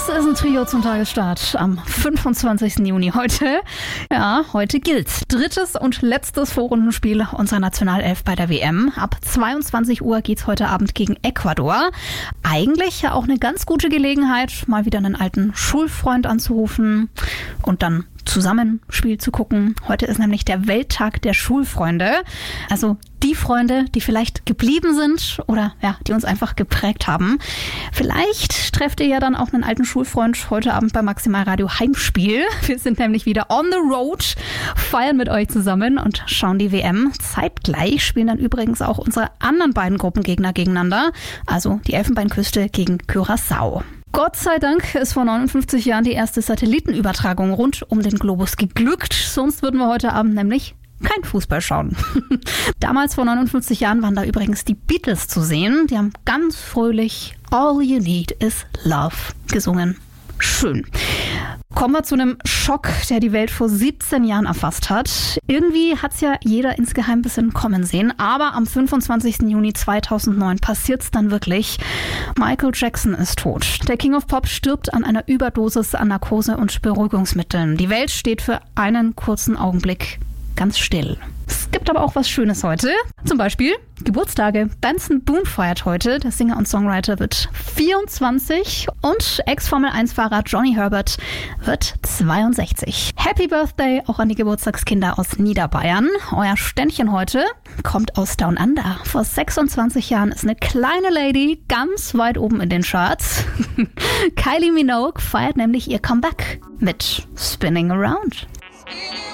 Das ist ein Trio zum Tagesstart am 25. Juni heute. Ja, heute gilt's. Drittes und letztes Vorrundenspiel unserer Nationalelf bei der WM. Ab 22 Uhr geht's heute Abend gegen Ecuador. Eigentlich ja auch eine ganz gute Gelegenheit, mal wieder einen alten Schulfreund anzurufen und dann zusammen Spiel zu gucken. Heute ist nämlich der Welttag der Schulfreunde. Also die Freunde, die vielleicht geblieben sind oder ja, die uns einfach geprägt haben. Vielleicht trefft ihr ja dann auch einen alten Schulfreund heute Abend beim Maximalradio Heimspiel. Wir sind nämlich wieder on the road, feiern mit euch zusammen und schauen die WM. Zeitgleich spielen dann übrigens auch unsere anderen beiden Gruppengegner gegeneinander, also die Elfenbeinküste gegen Curaçao. Gott sei Dank ist vor 59 Jahren die erste Satellitenübertragung rund um den Globus geglückt. Sonst würden wir heute Abend nämlich kein Fußball schauen. Damals vor 59 Jahren waren da übrigens die Beatles zu sehen. Die haben ganz fröhlich All You Need Is Love gesungen. Schön. Kommen wir zu einem Schock, der die Welt vor 17 Jahren erfasst hat. Irgendwie hat's ja jeder insgeheim ein bisschen kommen sehen, aber am 25. Juni 2009 passiert's dann wirklich. Michael Jackson ist tot. Der King of Pop stirbt an einer Überdosis an Narkose und Beruhigungsmitteln. Die Welt steht für einen kurzen Augenblick ganz still. Es gibt aber auch was Schönes heute. Zum Beispiel Geburtstage. Benson Boone feiert heute. Der Singer und Songwriter wird 24 und Ex-Formel-1-Fahrer Johnny Herbert wird 62. Happy Birthday auch an die Geburtstagskinder aus Niederbayern. Euer Ständchen heute kommt aus Down Under. Vor 26 Jahren ist eine kleine Lady ganz weit oben in den Charts. Kylie Minogue feiert nämlich ihr Comeback mit Spinning Around.